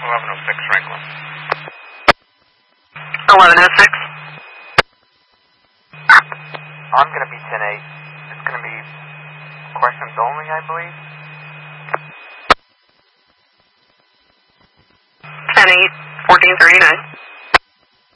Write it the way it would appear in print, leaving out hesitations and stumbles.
1106 Franklin. 1106. I'm going to be 10-8. It's going to be questions only, I believe. 10-8, 1439.